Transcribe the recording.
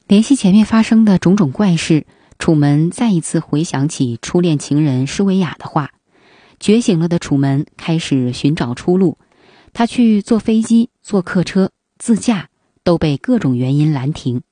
联系前面发生的种种怪事，楚门再一次回想起初恋情人施维亚的话。觉醒了的楚门开始寻找出路，他去坐飞机、坐客车、自驾，都被各种原因拦停。